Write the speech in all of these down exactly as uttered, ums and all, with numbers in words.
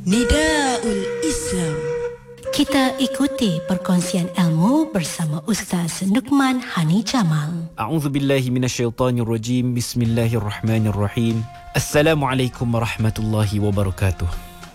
Nidaul Islam. Kita ikuti perkongsian ilmu bersama Ustaz Nukman Hani Jamal. A'udzubillahi minasyaitonirrajim. Bismillahirrahmanirrahim. Assalamualaikum warahmatullahi wabarakatuh.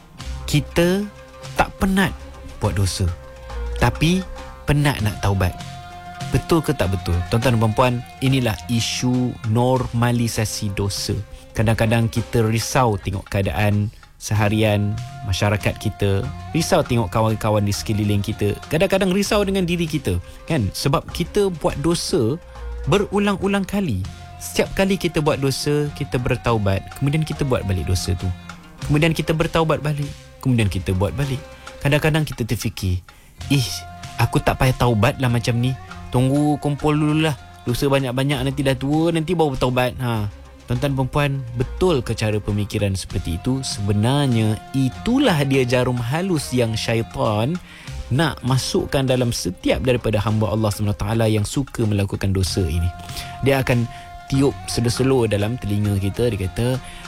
Kita tak penat buat dosa, tapi penat nak taubat. Betul ke tak betul? Tuan-tuan dan puan-puan, inilah isu normalisasi dosa. Kadang-kadang kita risau tengok keadaan seharian masyarakat kita, risau tengok kawan-kawan di sekeliling kita, kadang-kadang risau dengan diri kita, kan? Sebab kita buat dosa berulang-ulang kali. Setiap kali kita buat dosa, kita bertaubat, kemudian kita buat balik dosa tu, kemudian kita bertaubat balik, kemudian kita buat balik. Kadang-kadang kita terfikir, ih, aku tak payah taubat lah macam ni, tunggu kumpul dululah dosa banyak-banyak, nanti dah tua, nanti baru bertaubat. Ha, tuan-tuan perempuan, betul ke cara pemikiran seperti itu? Sebenarnya itulah dia jarum halus yang syaitan nak masukkan dalam setiap daripada hamba Allah subhanahu wa taala yang suka melakukan dosa ini. Dia akan tiup selo-selo dalam telinga kita. Dia kata,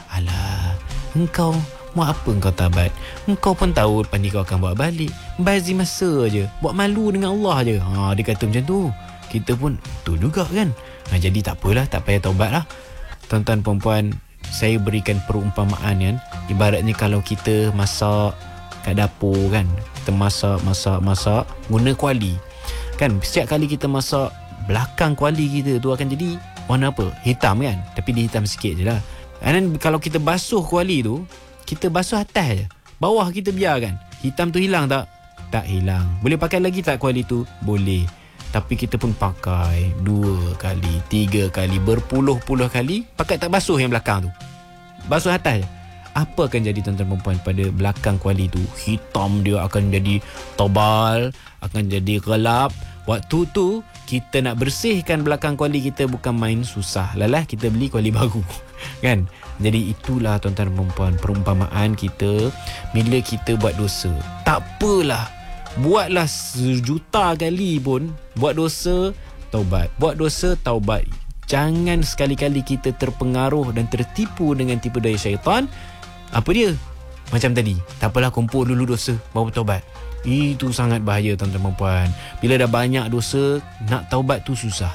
alah, engkau mau apa engkau taubat? Engkau pun tahu lepas ni kau akan buat balik. Bazir masa je, buat malu dengan Allah je. Ha, dia kata macam tu. Kita pun tu juga kan. Ha, jadi tak apalah, tak payah taubat lah. Tuan-tuan perempuan, saya berikan perumpamaan kan. Ibaratnya kalau kita masak kat dapur kan, kita masak, masak, masak guna kuali kan. Setiap kali kita masak, belakang kuali kita tu akan jadi warna apa? Hitam kan. Tapi dia hitam sikit je lah. And then kalau kita basuh kuali tu, kita basuh atas je, bawah kita biarkan, hitam tu hilang tak? Tak hilang. Boleh pakai lagi tak kuali tu? Boleh. Tapi kita pun pakai dua kali, tiga kali, berpuluh-puluh kali, pakai tak basuh yang belakang tu, basuh atas je. Apa akan jadi tuan-tuan perempuan pada belakang kuali tu? Hitam dia akan jadi tebal, akan jadi gelap. Waktu tu kita nak bersihkan belakang kuali kita bukan main susah. Lalah kita beli kuali baru kan. Jadi itulah tuan-tuan dan perempuan perumpamaan kita bila kita buat dosa. Tak apalah, buatlah sejuta kali pun buat dosa, taubat. Buat dosa, taubat. Jangan sekali-kali kita terpengaruh dan tertipu dengan tipu daya syaitan. Apa dia? Macam tadi, tak apalah, kumpul dulu dosa baru taubat. Itu sangat bahaya tuan-tuan dan puan. Bila dah banyak dosa, nak taubat tu susah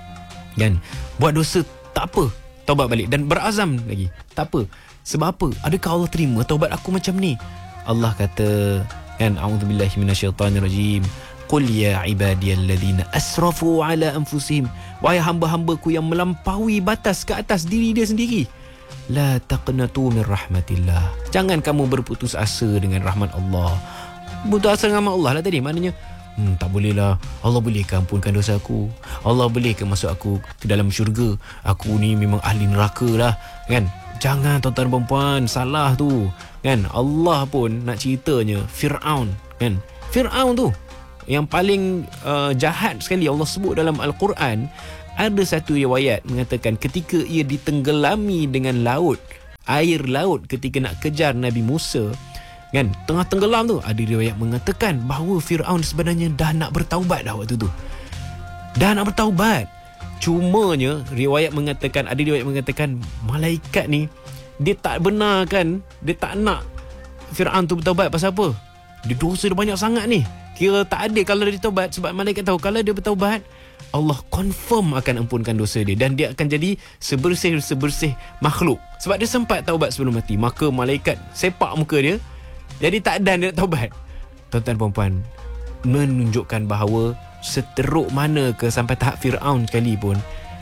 kan. Buat dosa tak apa, taubat balik dan berazam lagi. Tak apa. Sebab apa? Adakah Allah terima taubat aku macam ni? Allah kata kan, a'udzubillahi minasyaitonirrajim. Qul ya ibadiyalladzina asrafu ala anfusihim, wahai hamba-hambaku yang melampaui batas ke atas diri dia sendiri, la taqnatu min rahmatillah, jangan kamu berputus asa dengan rahmat Allah. Putus asa dengan rahmat Allah lah tadi, maknanya Hmm, tak boleh lah, Allah boleh ke ampunkan dosa aku? Allah boleh ke masuk aku ke dalam syurga? Aku ni memang ahli neraka lah kan. Jangan tuan-tuan perempuan, salah tu kan. Allah pun nak ceritanya Fir'aun kan. Fir'aun tu yang paling uh, jahat sekali Allah sebut dalam Al-Quran. Ada satu riwayat mengatakan ketika ia ditenggelami dengan laut, air laut, ketika nak kejar Nabi Musa kan, tengah tenggelam tu, ada riwayat mengatakan bahawa Fir'aun sebenarnya dah nak bertaubat dah waktu tu. Dah nak bertaubat. Cumanya riwayat mengatakan, ada riwayat mengatakan malaikat ni dia tak benarkan, dia tak nak Fir'aun tu bertaubat. Pasal apa? Dia dosa dia banyak sangat ni. Kira tak adil kalau dia bertaubat, sebab malaikat tahu kalau dia bertaubat, Allah confirm akan ampunkan dosa dia dan dia akan jadi sebersih-sebersih makhluk. Sebab dia sempat taubat sebelum mati, maka malaikat sepak muka dia, jadi tak dan dia nak taubat. Tuan-tuan perempuan, menunjukkan bahawa seteruk mana ke sampai tahap Fir'aun sekalipun,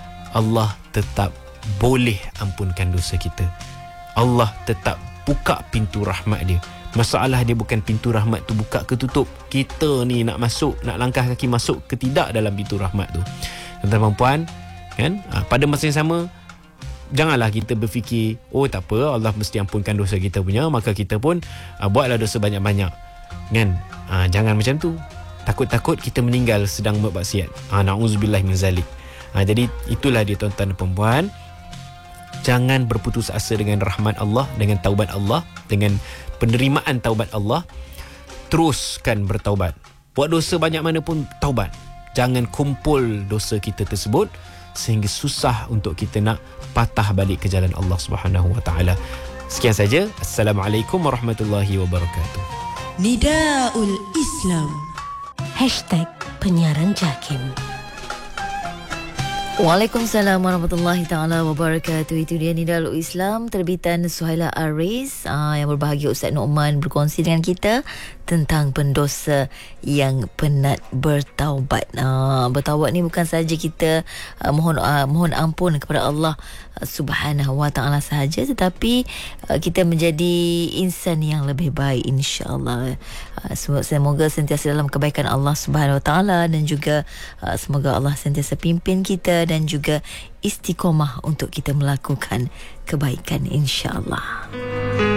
Allah tetap boleh ampunkan dosa kita. Allah tetap buka pintu rahmat dia. Masalah dia bukan pintu rahmat tu buka ke tutup, kita ni nak masuk, nak langkah kaki masuk ke tidak dalam pintu rahmat tu. Tuan-tuan perempuan kan, pada masa yang sama, janganlah kita berfikir, oh tak apa, Allah mesti ampunkan dosa kita punya, maka kita pun uh, buatlah dosa banyak-banyak kan. uh, Jangan macam tu. Takut-takut kita meninggal sedang bermaksiat. uh, Na'udzubillah min zalik. uh, Jadi itulah dia tuan-tuan dan perempuan. Jangan berputus asa dengan rahmat Allah, dengan taubat Allah, dengan penerimaan taubat Allah. Teruskan bertaubat. Buat dosa banyak mana pun, taubat. Jangan kumpul dosa kita tersebut sehingga susah untuk kita nak patah balik ke jalan Allah Subhanahu Wa Taala. Sekian saja. Assalamualaikum warahmatullahi wabarakatuh. Nidaul Islam. Hashtag penyiaran JAKIM. Waalaikumsalam warahmatullahi taala wabarakatuh. Itu dia Nidaul Islam terbitan Suhaila Aris. Aa, yang berbahagia Ustaz Noman berkongsi dengan kita tentang pendosa yang penat bertaubat. Aa, bertaubat ni bukan saja kita aa, mohon aa, mohon ampun kepada Allah aa, Subhanahu wa taala sahaja, tetapi aa, kita menjadi insan yang lebih baik insya-Allah. Aa, semoga sentiasa dalam kebaikan Allah Subhanahu wa taala, dan juga aa, semoga Allah sentiasa pimpin kita dan juga istiqomah untuk kita melakukan kebaikan insya-Allah.